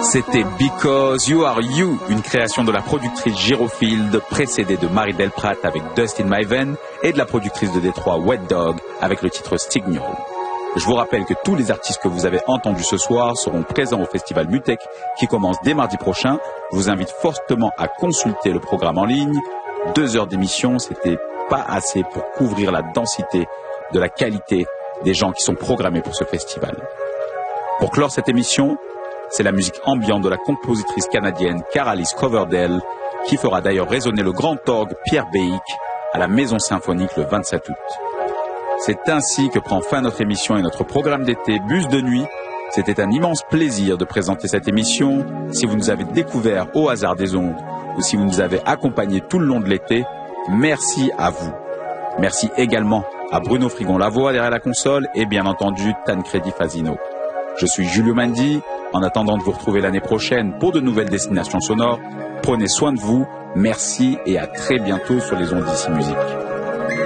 C'était Because You Are You, une création de la productrice Girofield, précédée de Mary Del Pratt avec Dust in My Vein et de la productrice de Détroit Wet Dog avec le titre Stignol. Je vous rappelle que tous les artistes que vous avez entendus ce soir seront présents au festival Mutech qui commence dès mardi prochain. Je vous invite fortement à consulter le programme en ligne. 2 heures d'émission, c'était pas assez pour couvrir la densité de la qualité des gens qui sont programmés pour ce festival. Pour clore cette émission, c'est la musique ambiante de la compositrice canadienne Caralis Coverdale qui fera d'ailleurs résonner le grand orgue Pierre Béic à la Maison Symphonique le 27 août. C'est ainsi que prend fin notre émission et notre programme d'été Bus de nuit. C'était un immense plaisir de présenter cette émission. Si vous nous avez découvert au hasard des ondes ou si vous nous avez accompagnés tout le long de l'été, merci à vous. Merci également à Bruno Frigon-Lavoie derrière la console et bien entendu Tancredi Fasino. Je suis Julio Mandi. En attendant de vous retrouver l'année prochaine pour de nouvelles destinations sonores, prenez soin de vous, merci et à très bientôt sur les ondes d'ici musique.